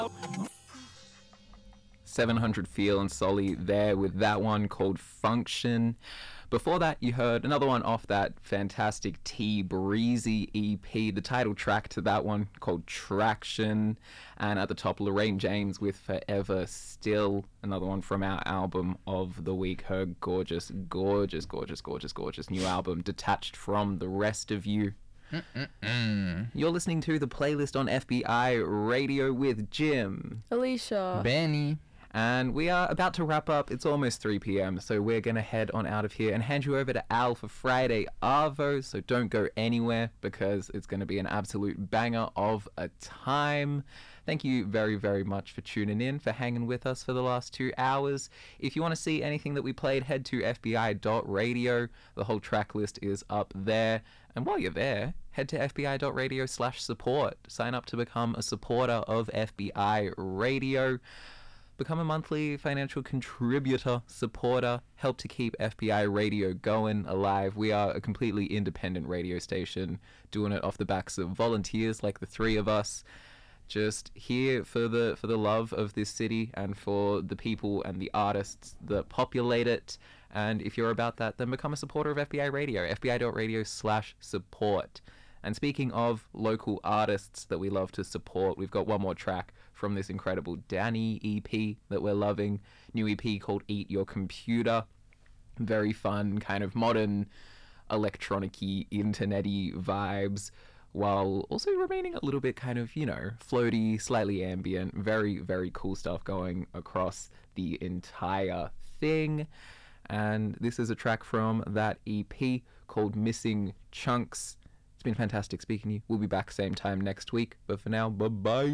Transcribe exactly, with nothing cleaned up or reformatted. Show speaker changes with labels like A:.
A: seven hundred Feel and Solly there with that one called Function. Before that, you heard another one off that fantastic T Breezy E P, the title track to that one called Traction. And at the top, Lorraine James with Forever Still, another one from our album of the week, her gorgeous, gorgeous, gorgeous, gorgeous, gorgeous new album, Detached from the Rest of You. Mm-mm-mm. You're listening to the playlist on F B I Radio with Jim,
B: Alicia,
C: Benny.
A: And we are about to wrap up. It's almost three p.m, so we're going to head on out of here and hand you over to Al for Friday Arvo. So don't go anywhere because it's going to be an absolute banger of a time. Thank you very, very much for tuning in, for hanging with us for the last two hours. If you want to see anything that we played, head to f b i dot radio. The whole track list is up there. And while you're there, head to f b i dot radio slash support. Sign up to become a supporter of F B I Radio. Become a monthly financial contributor, supporter, help to keep F B I Radio going, alive. We are a completely independent radio station, doing it off the backs of volunteers like the three of us, just here for the for the love of this city and for the people and the artists that populate it. And if you're about that, then become a supporter of F B I Radio, f b i dot radio slash support. And speaking of local artists that we love to support, we've got one more track from this incredible Danny E P that we're loving. New E P called Eat Your Computer. Very fun, kind of modern, electronic-y, internet-y vibes, while also remaining a little bit kind of, you know, floaty, slightly ambient. Very, very cool stuff going across the entire thing. And this is a track from that E P called Missing Chunks. It's been fantastic speaking to you. We'll be back same time next week. But for now, bye-bye.